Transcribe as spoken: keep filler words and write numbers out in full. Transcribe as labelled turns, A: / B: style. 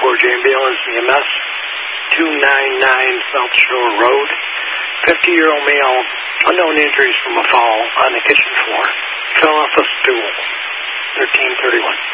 A: Fort J Ambulance E M S, two ninety-nine South Shore Road. fifty-year-old male, unknown injuries from a fall on the kitchen floor. Fell off a stool. thirteen thirty-one.